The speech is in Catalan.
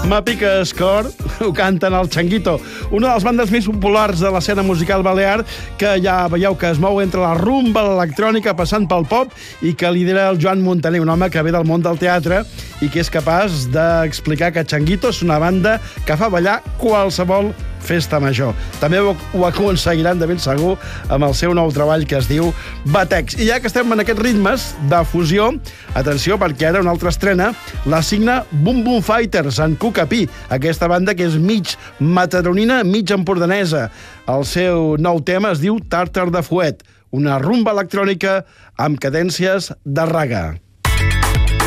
M'apiques cor, ho canten el Changuito, una de les bandes més populars de l'escena musical balear, que ja veieu que es mou entre la rumba, l'electrònica, passant pel pop, i que lidera el Joan Montaner, un home que ve del món del teatre i que és capaç d'explicar que Changuito és una banda que fa ballar qualsevol festa major. També ho aconseguiran de ben segur amb el seu nou treball que es diu Batex. I ja que estem en aquests ritmes de fusió, atenció, perquè ara una altra estrena la signa Boom Boom Fighters en Cucapí, aquesta banda que és mig mataronina, mig empordanesa. El seu nou tema es diu Tartar de Fuet, una rumba electrònica amb cadències de raga.